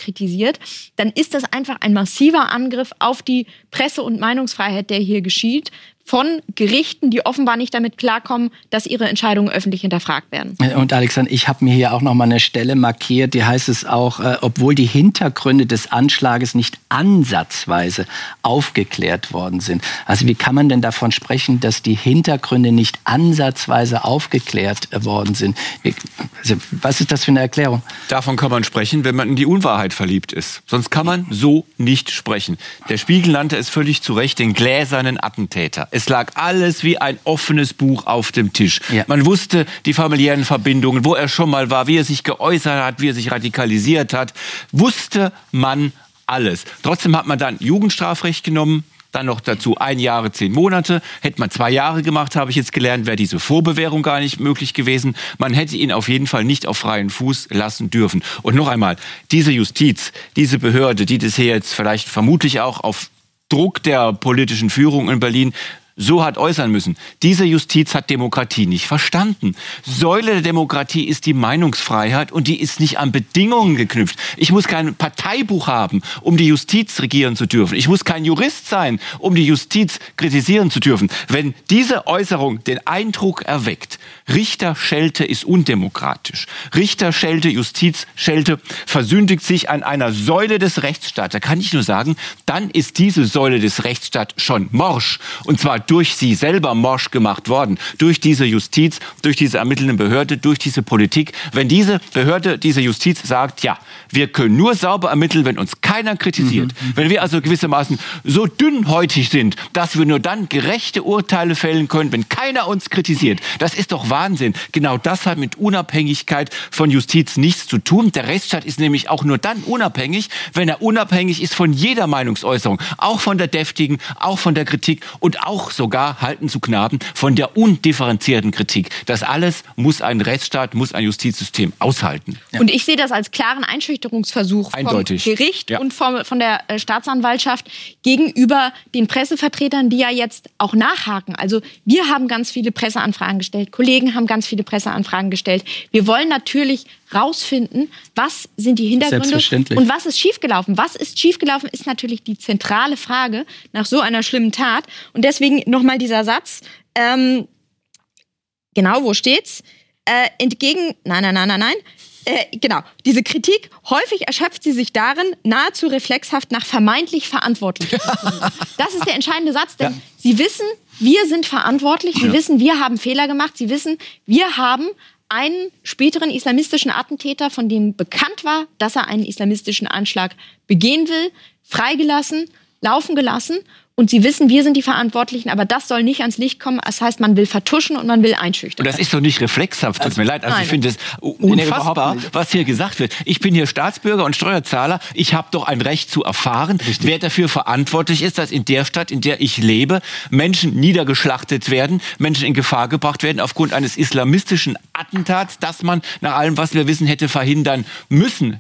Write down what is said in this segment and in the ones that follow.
kritisiert, dann ist das einfach ein massiver Angriff auf die Presse- und Meinungsfreiheit, der hier geschieht, von Gerichten, die offenbar nicht damit klarkommen, dass ihre Entscheidungen öffentlich hinterfragt werden. Und Alexander, ich habe mir hier auch noch mal eine Stelle markiert, die heißt es auch, obwohl die Hintergründe des Anschlages nicht ansatzweise aufgeklärt worden sind. Also wie kann man denn davon sprechen, dass die Hintergründe nicht ansatzweise aufgeklärt worden sind? Also, was ist das für eine Erklärung? Davon kann man sprechen, wenn man in die Unwahrheit verliebt ist. Sonst kann man so nicht sprechen. Der Spiegel nannte es völlig zu Recht den gläsernen Attentäter. Es lag alles wie ein offenes Buch auf dem Tisch. Ja. Man wusste die familiären Verbindungen, wo er schon mal war, wie er sich geäußert hat, wie er sich radikalisiert hat. Wusste man alles. Trotzdem hat man dann Jugendstrafrecht genommen, dann noch dazu 1 Jahr, 10 Monate. Hätte man 2 Jahre gemacht, habe ich jetzt gelernt, wäre diese Vorbewährung gar nicht möglich gewesen. Man hätte ihn auf jeden Fall nicht auf freien Fuß lassen dürfen. Und noch einmal, diese Justiz, diese Behörde, die das hier jetzt vielleicht vermutlich auch auf Druck der politischen Führung in Berlin so hat äußern müssen. Diese Justiz hat Demokratie nicht verstanden. Säule der Demokratie ist die Meinungsfreiheit und die ist nicht an Bedingungen geknüpft. Ich muss kein Parteibuch haben, um die Justiz regieren zu dürfen. Ich muss kein Jurist sein, um die Justiz kritisieren zu dürfen. Wenn diese Äußerung den Eindruck erweckt, Richterschelte ist undemokratisch, Richterschelte, Justizschelte versündigt sich an einer Säule des Rechtsstaats, da kann ich nur sagen, dann ist diese Säule des Rechtsstaats schon morsch. Und zwar durch sie selber morsch gemacht worden. Durch diese Justiz, durch diese ermittelnde Behörde, durch diese Politik. Wenn diese Behörde, diese Justiz sagt, ja, wir können nur sauber ermitteln, wenn uns keiner kritisiert. Wenn wir also gewissermaßen so dünnhäutig sind, dass wir nur dann gerechte Urteile fällen können, wenn keiner uns kritisiert. Das ist doch Wahnsinn. Genau das hat mit Unabhängigkeit von Justiz nichts zu tun. Der Rechtsstaat ist nämlich auch nur dann unabhängig, wenn er unabhängig ist von jeder Meinungsäußerung. Auch von der deftigen, auch von der Kritik und auch sogar, halten zu Knaben, von der undifferenzierten Kritik. Das alles muss ein Rechtsstaat, muss ein Justizsystem aushalten. Ja. Und ich sehe das als klaren Einschüchterungsversuch eindeutig vom Gericht und von der Staatsanwaltschaft gegenüber den Pressevertretern, die ja jetzt auch nachhaken. Also wir haben ganz viele Presseanfragen gestellt, Kollegen haben ganz viele Presseanfragen gestellt. Wir wollen natürlich rausfinden, was sind die Hintergründe und was ist schiefgelaufen. Was ist schiefgelaufen, ist natürlich die zentrale Frage nach so einer schlimmen Tat. Und deswegen nochmal dieser Satz, genau, wo steht's? Genau, diese Kritik, häufig erschöpft sie sich darin, nahezu reflexhaft nach vermeintlich Verantwortlichen. Das ist der entscheidende Satz, denn Sie wissen, wir sind verantwortlich, Sie wissen, wir haben Fehler gemacht, Sie wissen, wir haben einen späteren islamistischen Attentäter, von dem bekannt war, dass er einen islamistischen Anschlag begehen will, freigelassen, laufen gelassen. Und Sie wissen, wir sind die Verantwortlichen, aber das soll nicht ans Licht kommen. Das heißt, man will vertuschen und man will einschüchtern. Und das ist doch nicht reflexhaft, tut mir leid. Also ich finde es unfassbar, was hier gesagt wird. Ich bin hier Staatsbürger und Steuerzahler. Ich habe doch ein Recht zu erfahren, wer dafür verantwortlich ist, dass in der Stadt, in der ich lebe, Menschen niedergeschlachtet werden, Menschen in Gefahr gebracht werden aufgrund eines islamistischen Attentats, das man nach allem, was wir wissen, hätte verhindern müssen.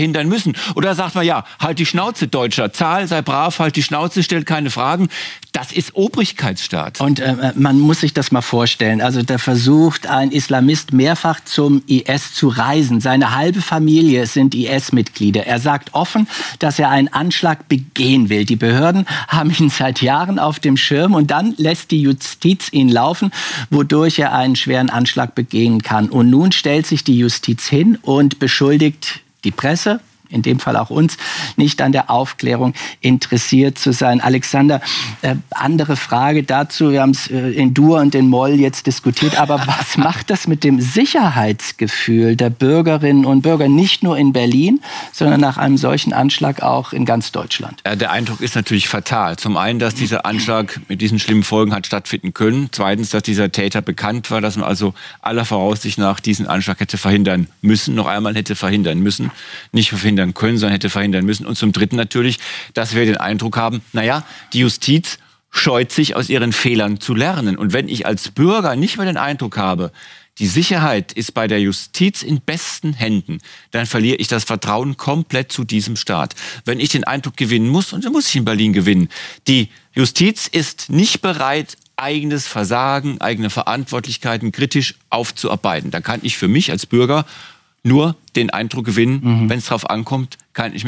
Oder sagt man, ja, halt die Schnauze, Deutscher. Zahl, sei brav, halt die Schnauze, stell keine Fragen. Das ist Obrigkeitsstaat. Und man muss sich das mal vorstellen. Also da versucht ein Islamist mehrfach zum IS zu reisen. Seine halbe Familie sind IS-Mitglieder. Er sagt offen, dass er einen Anschlag begehen will. Die Behörden haben ihn seit Jahren auf dem Schirm und dann lässt die Justiz ihn laufen, wodurch er einen schweren Anschlag begehen kann. Und nun stellt sich die Justiz hin und beschuldigt die Presse, in dem Fall auch uns, nicht an der Aufklärung interessiert zu sein. Alexander, andere Frage dazu. Wir haben es in Dur und in Moll jetzt diskutiert. Aber was macht das mit dem Sicherheitsgefühl der Bürgerinnen und Bürger, nicht nur in Berlin, sondern nach einem solchen Anschlag auch in ganz Deutschland? Der Eindruck ist natürlich fatal. Zum einen, dass dieser Anschlag mit diesen schlimmen Folgen hat stattfinden können. Zweitens, dass dieser Täter bekannt war, dass man also aller Voraussicht nach diesen Anschlag hätte verhindern müssen. Noch einmal hätte verhindern müssen. Nicht verhindern können, sondern hätte verhindern müssen. Und zum Dritten natürlich, dass wir den Eindruck haben, naja, die Justiz scheut sich, aus ihren Fehlern zu lernen. Und wenn ich als Bürger nicht mehr den Eindruck habe, die Sicherheit ist bei der Justiz in besten Händen, dann verliere ich das Vertrauen komplett zu diesem Staat. Wenn ich den Eindruck gewinnen muss, und dann muss ich in Berlin gewinnen, die Justiz ist nicht bereit, eigenes Versagen, eigene Verantwortlichkeiten kritisch aufzuarbeiten. Dann kann ich für mich als Bürger nur den Eindruck gewinnen, wenn es drauf ankommt, kann ich